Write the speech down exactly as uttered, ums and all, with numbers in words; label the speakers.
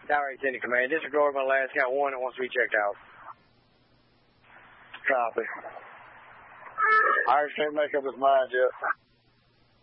Speaker 1: Tower eight sending command. Disregard my last count one that wants to be checked out.
Speaker 2: Copy. Irish can't make up his mind yet.